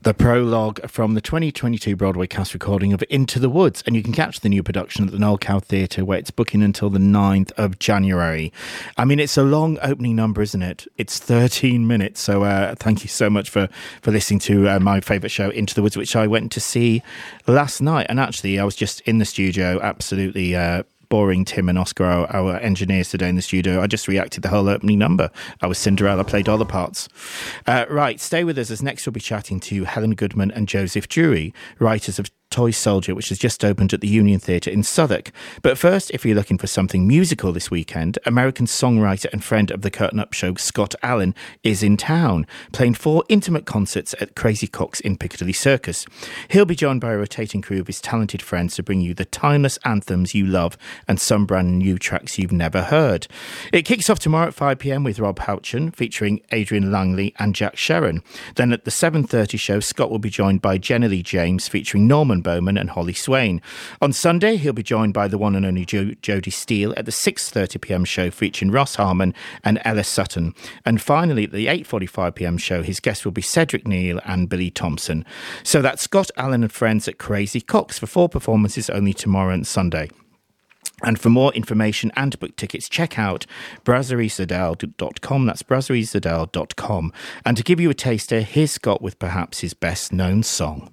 The prologue from the 2022 Broadway cast recording of Into the Woods, and you can catch the new production at the Noel Cow Theatre, where it's booking until the 9th of January. I mean, it's a long opening number, isn't it? It's 13 minutes, so thank you so much for listening to my favourite show, Into the Woods, which I went to see last night. And actually, I was just in the studio, absolutely boring Tim and Oscar, our engineers today in the studio. I just reacted the whole opening number. I was Cinderella, played all the parts. Right, stay with us, as next we'll be chatting to Helen Goodman and Joseph Drury, writers of Toy Soldier, which has just opened at the Union Theatre in Southwark. But first, if you're looking for something musical this weekend, American songwriter and friend of the Curtain Up Show, Scott Allen, is in town, playing 4 intimate concerts at Crazy Coq's in Piccadilly Circus. He'll be joined by a rotating crew of his talented friends to bring you the timeless anthems you love and some brand new tracks you've never heard. It kicks off tomorrow at 5 p.m. with Rob Houchen, featuring Adrian Langley and Jack Sharon. Then at the 7:30 show, Scott will be joined by Jenna Lee James, featuring Norman Bowman and Holly Swain. On Sunday, he'll be joined by the one and only Jodie Steele at the 6:30 p.m. show, featuring Ross Harmon and Ellis Sutton. And finally, at the 8:45 p.m. show, his guests will be Cedric Neal and Billy Thompson. So that's Scott Allen and friends at Crazy Coq's for 4 performances only tomorrow and Sunday. And for more information and to book tickets, check out brasseriesadele.com. That's brasseriesadele.com. And to give you a taster, here's Scott with perhaps his best known song.